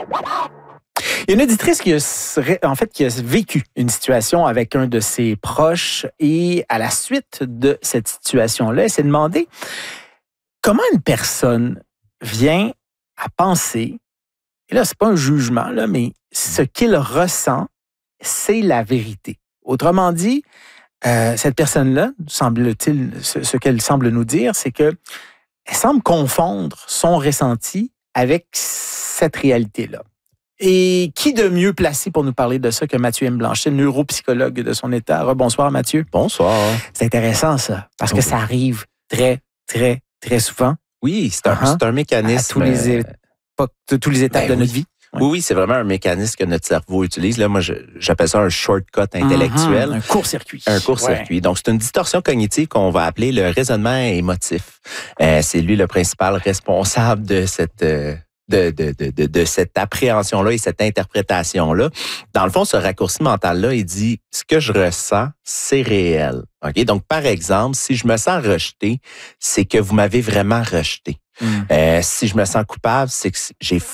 Il y a une auditrice qui a vécu une situation avec un de ses proches et à la suite de cette situation-là, elle s'est demandé comment une personne vient à penser, et là, c'est pas un jugement, là, mais ce qu'il ressent, c'est la vérité. Autrement dit, cette personne-là, semble-t-il, ce qu'elle semble nous dire, c'est que elle semble confondre son ressenti avec cette réalité-là. Et qui de mieux placé pour nous parler de ça que Mathieu M. Blanchet, neuropsychologue de son état. Bonsoir, Mathieu. Bonsoir. C'est intéressant, ça, parce que ça arrive très, très, très souvent. Oui, c'est un mécanisme. À tous les étapes de notre vie. Oui, c'est vraiment un mécanisme que notre cerveau utilise. Là, moi, j'appelle ça un shortcut intellectuel. Un court-circuit. Un court-circuit. Ouais. Donc, c'est une distorsion cognitive qu'on va appeler le raisonnement émotif. C'est lui le principal responsable de cette appréhension-là et cette interprétation-là. Dans le fond, ce raccourci mental-là, il dit « ce que je ressens, c'est réel ». Okay? Donc, par exemple, si je me sens rejeté, c'est que vous m'avez vraiment rejeté. Si je me sens coupable, c'est que j'ai